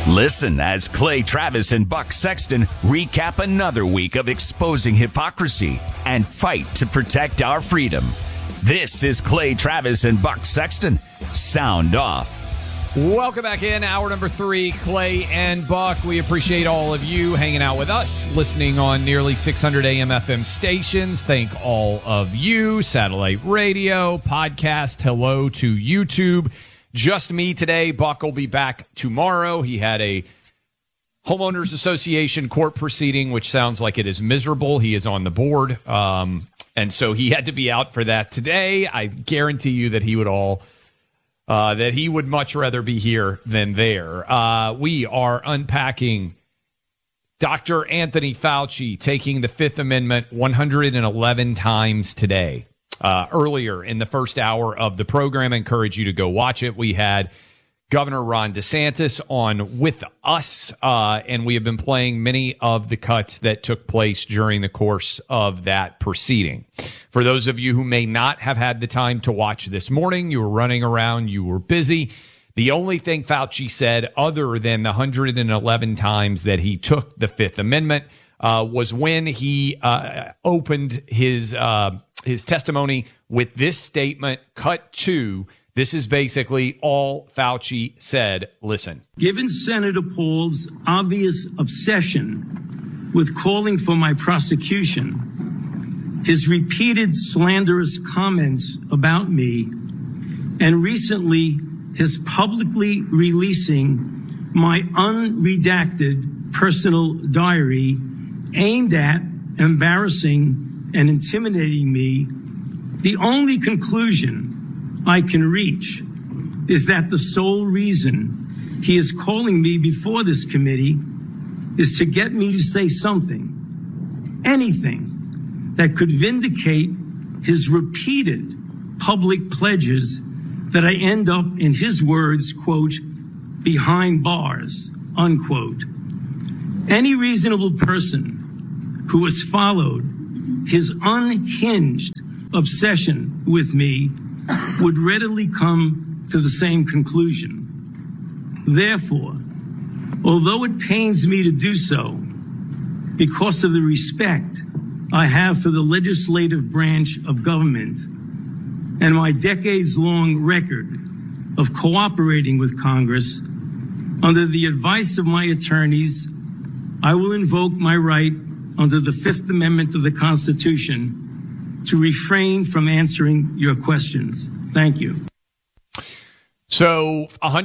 Listen as Clay Travis and Buck Sexton recap another week of exposing hypocrisy and fight to protect our freedom. This is Clay Travis and Buck Sexton. Sound off. Welcome back in. Hour number 3, Clay and Buck. We appreciate all of you hanging out with us, listening on nearly 600 AM FM stations. Thank all of you. Satellite radio, podcast, hello to YouTube. Just me today. Buck will be back tomorrow. He had a homeowners association court proceeding, which sounds like it is miserable. He is on the board. And so he had to be out for that today. I guarantee you that he would much rather be here than there. We are unpacking Dr. Anthony Fauci taking the Fifth Amendment 111 times today. Earlier in the first hour of the program, I encourage you to go watch it. We had Governor Ron DeSantis on with us, and we have been playing many of the cuts that took place during the course of that proceeding. For those of you who may not have had the time to watch this morning, you were running around, you were busy. The only thing Fauci said, other than the 111 times that he took the Fifth Amendment, was when he opened his testimony with this statement, cut 2. This is basically all Fauci said. Listen. Given Senator Paul's obvious obsession with calling for my prosecution, his repeated slanderous comments about me, and recently his publicly releasing my unredacted personal diary aimed at embarrassing and intimidating me, the only conclusion I can reach is that the sole reason he is calling me before this committee is to get me to say something, anything that could vindicate his repeated public pledges that I end up, in his words, quote, behind bars, unquote. Any reasonable person who has followed his unhinged obsession with me would readily come to the same conclusion. Therefore, although it pains me to do so, because of the respect I have for the legislative branch of government and my decades-long record of cooperating with Congress, under the advice of my attorneys, I will invoke my right under the Fifth Amendment of the Constitution to refrain from answering your questions. Thank you. So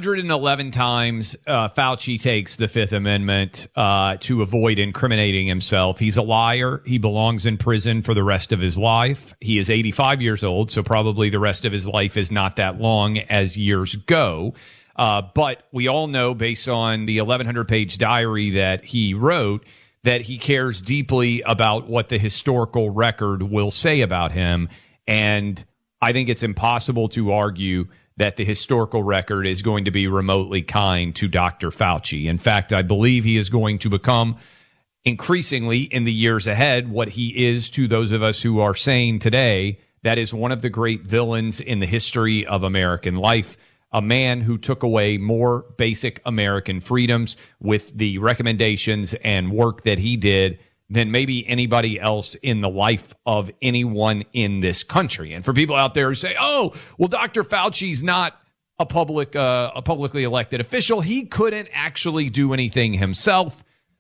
111 times Fauci takes the Fifth Amendment to avoid incriminating himself. He's a liar. He belongs in prison for the rest of his life. He is 85 years old, so probably the rest of his life is not that long as years go. But we all know, based on the 1,100-page diary that he wrote, that he cares deeply about what the historical record will say about him. And I think it's impossible to argue that the historical record is going to be remotely kind to Dr. Fauci. In fact, I believe he is going to become increasingly in the years ahead what he is to those of us who are saying today that is one of the great villains in the history of American life. A man who took away more basic American freedoms with the recommendations and work that he did than maybe anybody else in the life of anyone in this country. And for people out there who say, oh, well, Dr. Fauci's not a publicly elected official, he couldn't actually do anything himself.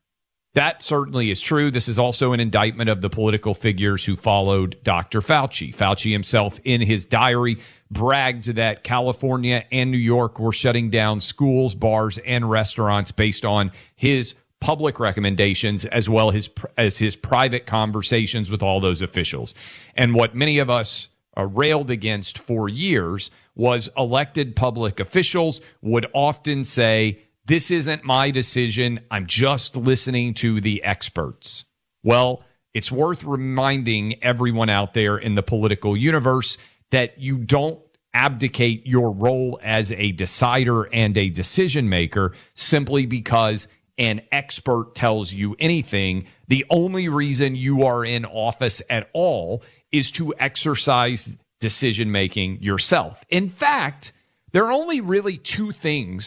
That certainly is true. This is also an indictment of the political figures who followed Dr. Fauci. Fauci himself, in his diary, bragged that California and New York were shutting down schools, bars, and restaurants based on his public recommendations, as well as his private conversations with all those officials. And what many of us railed against for years was elected public officials would often say, this isn't my decision, I'm just listening to the experts. Well, it's worth reminding everyone out there in the political universe that you don't abdicate your role as a decider and a decision maker simply because an expert tells you anything. The only reason you are in office at all is to exercise decision making yourself. In fact, there are only really two things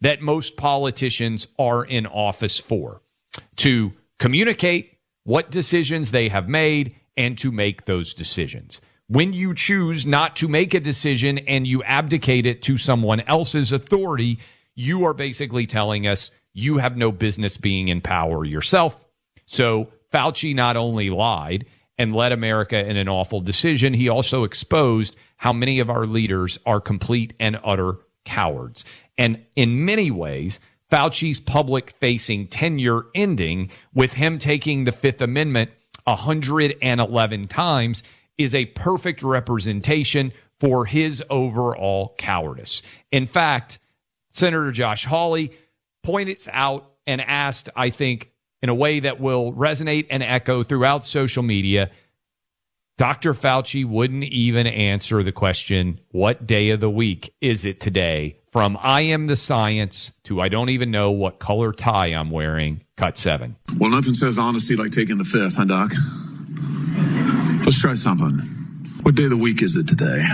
that most politicians are in office for: to communicate what decisions they have made and to make those decisions. When you choose not to make a decision and you abdicate it to someone else's authority, you are basically telling us you have no business being in power yourself. So Fauci not only lied and led America in an awful decision, he also exposed how many of our leaders are complete and utter cowards. And in many ways, Fauci's public-facing tenure ending with him taking the Fifth Amendment 111 times is a perfect representation for his overall cowardice. In fact, Senator Josh Hawley pointed out and asked, I think, in a way that will resonate and echo throughout social media, Dr. Fauci wouldn't even answer the question, what day of the week is it today? From I am the science to I don't even know what color tie I'm wearing, cut 7. Well, nothing says honesty like taking the fifth, huh, Doc? Let's try something. What day of the week is it today?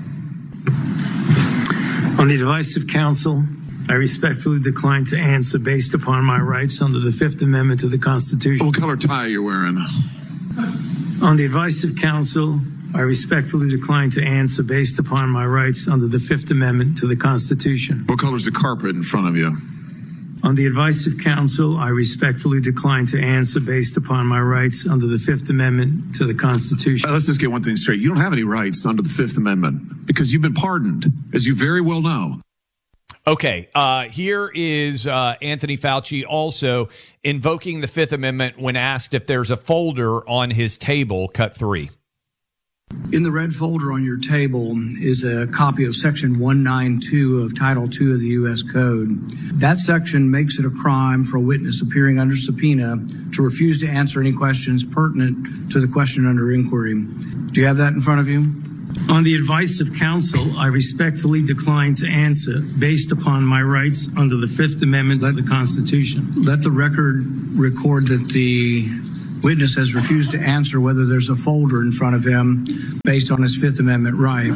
On the advice of counsel, I respectfully decline to answer based upon my rights under the Fifth Amendment to the Constitution. What color tie are you wearing? On the advice of counsel, I respectfully decline to answer based upon my rights under the Fifth Amendment to the Constitution. What color's the carpet in front of you? On the advice of counsel, I respectfully decline to answer based upon my rights under the Fifth Amendment to the Constitution. Let's just get one thing straight. You don't have any rights under the Fifth Amendment because you've been pardoned, as you very well know. Okay, here is Anthony Fauci also invoking the Fifth Amendment when asked if there's a folder on his table, cut 3. In the red folder on your table is a copy of Section 192 of Title II of the U.S. Code. That section makes it a crime for a witness appearing under subpoena to refuse to answer any questions pertinent to the question under inquiry. Do you have that in front of you? On the advice of counsel, I respectfully decline to answer based upon my rights under the Fifth Amendment to the Constitution. Let the record record that the witness has refused to answer whether there's a folder in front of him based on his Fifth Amendment right.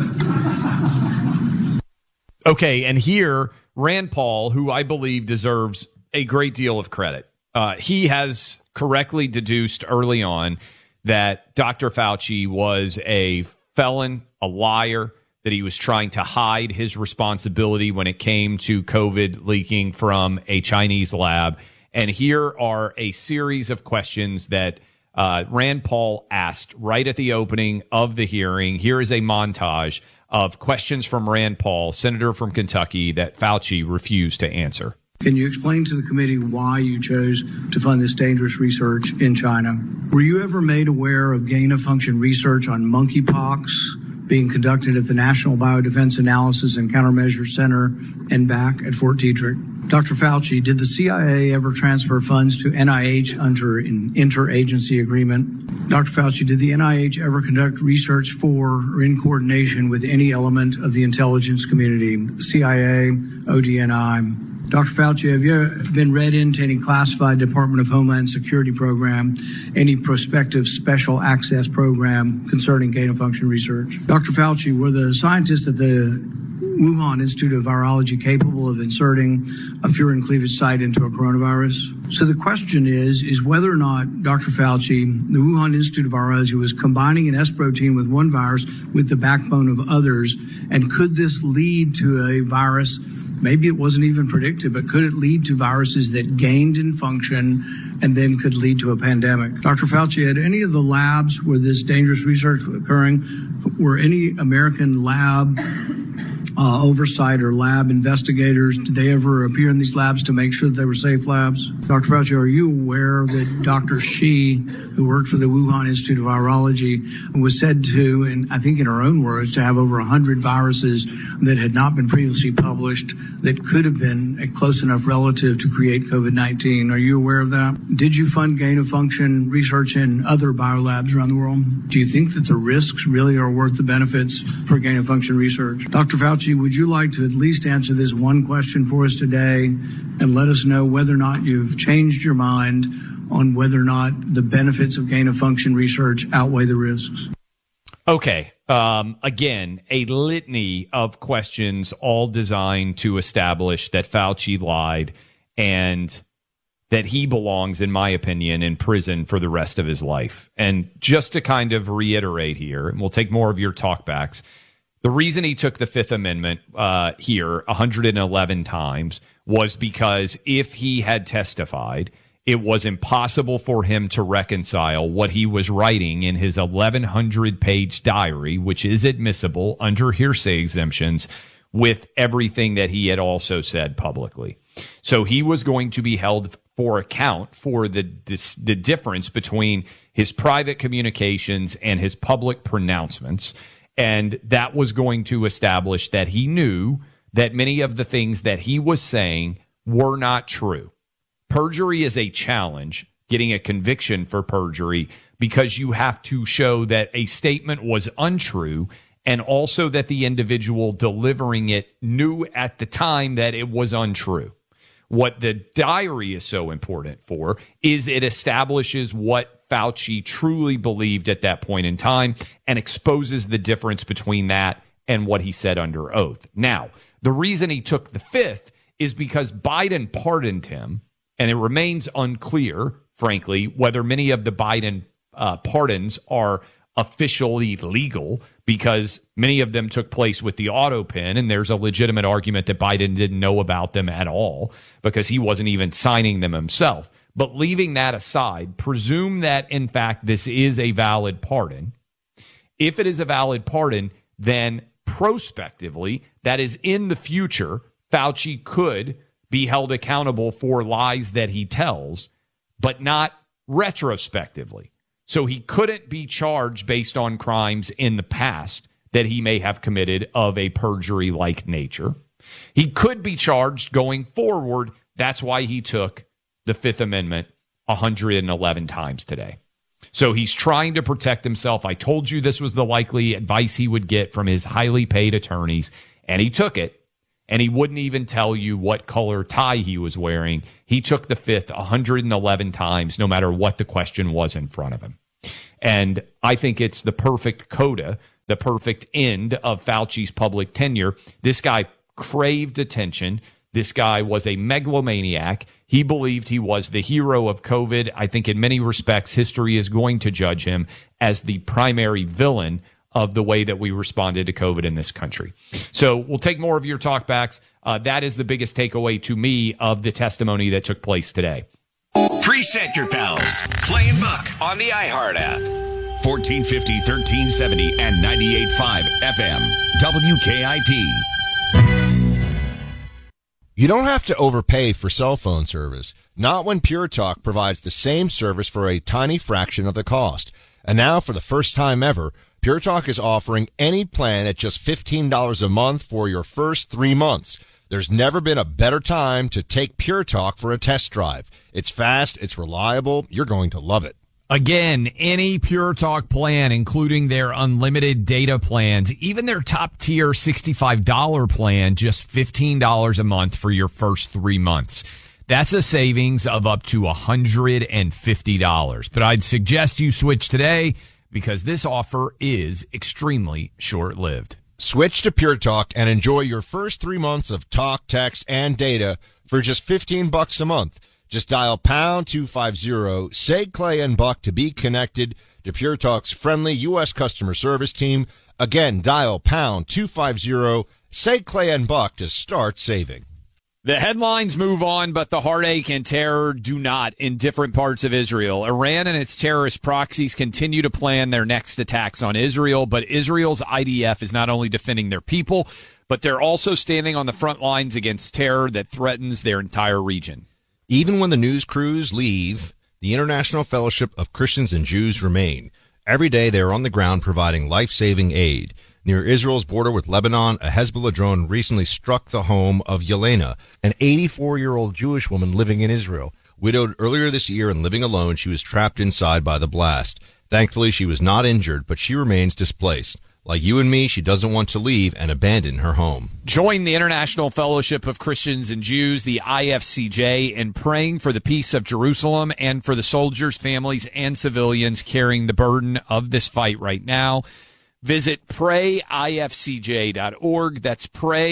Okay, and here, Rand Paul, who I believe deserves a great deal of credit, he has correctly deduced early on that Dr. Fauci was a felon, a liar, that he was trying to hide his responsibility when it came to COVID leaking from a Chinese lab. And here are a series of questions that Rand Paul asked right at the opening of the hearing. Here is a montage of questions from Rand Paul, senator from Kentucky, that Fauci refused to answer. Can you explain to the committee why you chose to fund this dangerous research in China? Were you ever made aware of gain-of-function research on monkeypox being conducted at the National Biodefense Analysis and Countermeasure Center, NBAC, at Fort Detrick? Dr. Fauci, did the CIA ever transfer funds to NIH under an interagency agreement? Dr. Fauci, did the NIH ever conduct research for or in coordination with any element of the intelligence community, CIA, ODNI? Dr. Fauci, have you been read into any classified Department of Homeland Security program, any prospective special access program concerning gain-of-function research? Dr. Fauci, were the scientists at the Wuhan Institute of Virology capable of inserting a furin cleavage site into a coronavirus? So the question is whether or not Dr. Fauci, the Wuhan Institute of Virology, was combining an S protein with one virus with the backbone of others, and could this lead to a virus? Maybe it wasn't even predicted, but could it lead to viruses that gained in function and then could lead to a pandemic? Dr. Fauci, at any of the labs where this dangerous research was occurring, were any American lab oversight or lab investigators, did they ever appear in these labs to make sure that they were safe labs? Dr. Fauci, are you aware that Dr. Shi, who worked for the Wuhan Institute of Virology, was said to, and I think in her own words, to have over 100 viruses that had not been previously published that could have been a close enough relative to create COVID-19? Are you aware of that? Did you fund gain-of-function research in other biolabs around the world? Do you think that the risks really are worth the benefits for gain-of-function research? Dr. Fauci, would you like to at least answer this one question for us today and let us know whether or not you've changed your mind on whether or not the benefits of gain-of-function research outweigh the risks? Okay. Again, a litany of questions, all designed to establish that Fauci lied and that he belongs, in my opinion, in prison for the rest of his life. And just to kind of reiterate here, and we'll take more of your talkbacks, the reason he took the Fifth Amendment here 111 times was because if he had testified, it was impossible for him to reconcile what he was writing in his 1,100-page diary, which is admissible under hearsay exemptions, with everything that he had also said publicly. So he was going to be held for account for the difference between his private communications and his public pronouncements, and that was going to establish that he knew that many of the things that he was saying were not true. Perjury is a challenge, getting a conviction for perjury, because you have to show that a statement was untrue and also that the individual delivering it knew at the time that it was untrue. What the diary is so important for is it establishes what Fauci truly believed at that point in time and exposes the difference between that and what he said under oath. Now, the reason he took the Fifth is because Biden pardoned him. And it remains unclear, frankly, whether many of the Biden pardons are officially legal, because many of them took place with the auto pen, and there's a legitimate argument that Biden didn't know about them at all because he wasn't even signing them himself. But leaving that aside, presume that, in fact, this is a valid pardon. If it is a valid pardon, then prospectively, that is in the future, Fauci could be held accountable for lies that he tells, but not retrospectively. So he couldn't be charged based on crimes in the past that he may have committed of a perjury-like nature. He could be charged going forward. That's why he took the Fifth Amendment 111 times today. So he's trying to protect himself. I told you this was the likely advice he would get from his highly paid attorneys, and he took it. And he wouldn't even tell you what color tie he was wearing. He took the Fifth 111 times, no matter what the question was in front of him. And I think it's the perfect coda, the perfect end of Fauci's public tenure. This guy craved attention. This guy was a megalomaniac. He believed he was the hero of COVID. I think in many respects, history is going to judge him as the primary villain of the way that we responded to COVID in this country. So we'll take more of your talkbacks. That is the biggest takeaway to me of the testimony that took place today. Preset your pals. Clay and Buck on the iHeart app. 1450, 1370, and 98.5 FM. WKIP. You don't have to overpay for cell phone service. Not when Pure Talk provides the same service for a tiny fraction of the cost. And now, for the first time ever, Pure Talk is offering any plan at just $15 a month for your first 3 months. There's never been a better time to take Pure Talk for a test drive. It's fast, it's reliable, you're going to love it. Again, any Pure Talk plan, including their unlimited data plans, even their top-tier $65 plan, just $15 a month for your first 3 months. That's a savings of up to $150. But I'd suggest you switch today, because this offer is extremely short-lived. Switch to Pure Talk and enjoy your first 3 months of talk, text, and data for just $15 a month. Just dial pound 250, say Clay and Buck to be connected to Pure Talk's friendly U.S. customer service team. Again, dial pound 250, say Clay and Buck to start saving. The headlines move on, but the heartache and terror do not in different parts of Israel. Iran and its terrorist proxies continue to plan their next attacks on Israel, but Israel's IDF is not only defending their people, but they're also standing on the front lines against terror that threatens their entire region. Even when the news crews leave, the International Fellowship of Christians and Jews remain. Every day they are on the ground providing life-saving aid. Near Israel's border with Lebanon, a Hezbollah drone recently struck the home of Yelena, an 84-year-old Jewish woman living in Israel. Widowed earlier this year and living alone, she was trapped inside by the blast. Thankfully, she was not injured, but she remains displaced. Like you and me, she doesn't want to leave and abandon her home. Join the International Fellowship of Christians and Jews, the IFCJ, in praying for the peace of Jerusalem and for the soldiers, families, and civilians carrying the burden of this fight right now. Visit PrayIFCJ.org. That's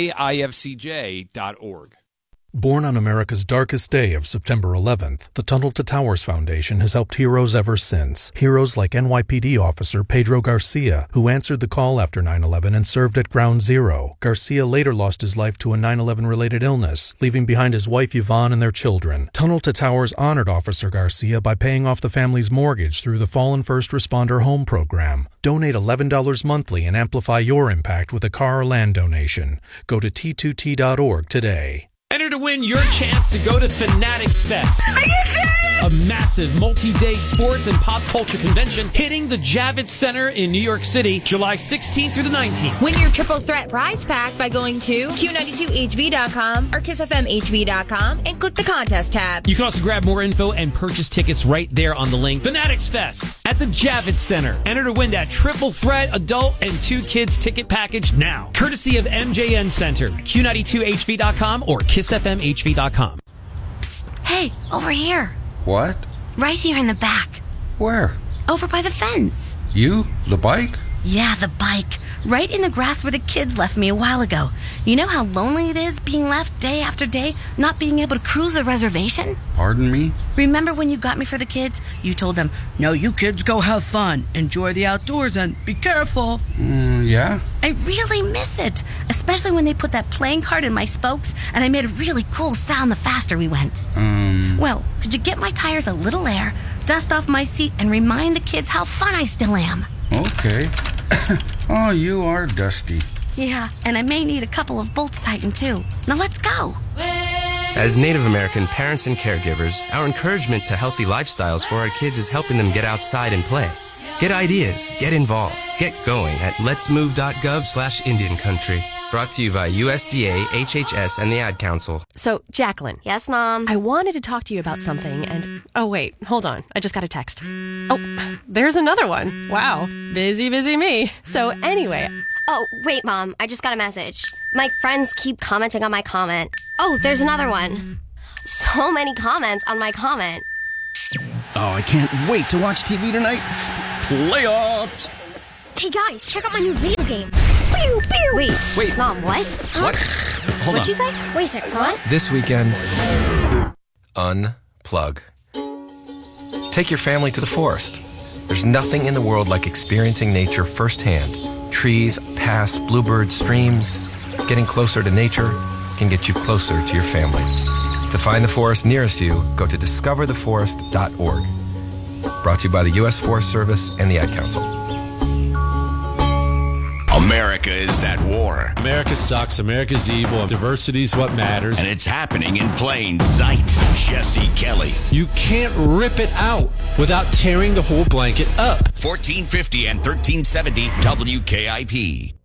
PrayIFCJ.org. Born on America's darkest day of September 11th, the Tunnel to Towers Foundation has helped heroes ever since. Heroes like NYPD officer Pedro Garcia, who answered the call after 9/11 and served at Ground Zero. Garcia later lost his life to a 9/11-related illness, leaving behind his wife Yvonne and their children. Tunnel to Towers honored Officer Garcia by paying off the family's mortgage through the Fallen First Responder Home Program. Donate $11 monthly and amplify your impact with a car or land donation. Go to T2T.org today. Enter to win your chance to go to Fanatics Fest. Are you serious? A massive multi-day sports and pop culture convention hitting the Javits Center in New York City, July 16th through the 19th. Win your triple threat prize pack by going to Q92HV.com or KissFMHV.com and click the contest tab. You can also grab more info and purchase tickets right there on the link. Fanatics Fest at the Javits Center. Enter to win that triple threat adult and 2 kids ticket package now. Courtesy of MJN Center, Q92HV.com or KissFMHV.com. Psst, hey, over here. What? Right here in the back. Where? Over by the fence. You? The bike? Yeah, the bike. Right in the grass where the kids left me a while ago. You know how lonely it is being left day after day, not being able to cruise the reservation? Pardon me? Remember when you got me for the kids? You told them, no, you kids go have fun, enjoy the outdoors, and be careful. Yeah? I really miss it, especially when they put that playing card in my spokes, and I made a really cool sound the faster we went. Well, could you get my tires a little air, dust off my seat, and remind the kids how fun I still am? Okay. Oh, you are dusty. Yeah, and I may need a couple of bolts tightened too. Now let's go. As Native American parents and caregivers, our encouragement to healthy lifestyles for our kids is helping them get outside and play. Get ideas, get involved, get going at letsmove.gov/Indian Country. Brought to you by USDA, HHS, and the Ad Council. So, Jacqueline. Yes, Mom? I wanted to talk to you about something, and... Oh, wait, hold on. I just got a text. Oh, there's another one. Wow. Busy me. So, anyway... Oh, wait, Mom. I just got a message. My friends keep commenting on my comment. Oh, there's another one. So many comments on my comment. Oh, I can't wait to watch TV tonight. Playoffs! Hey, guys, check out my new video game. Pew, pew. Wait, Mom, what? Huh? What? Hold What'd on. you say? Wait a second, what? This weekend, unplug. Take your family to the forest. There's nothing in the world like experiencing nature firsthand. Trees, paths, bluebirds, streams. Getting closer to nature can get you closer to your family. To find the forest nearest you, go to discovertheforest.org. Brought to you by the U.S. Forest Service and the Ad Council. America is at war. America sucks. America's evil. Diversity's what matters. And it's happening in plain sight. Jesse Kelly. You can't rip it out without tearing the whole blanket up. 1450 and 1370 WKIP.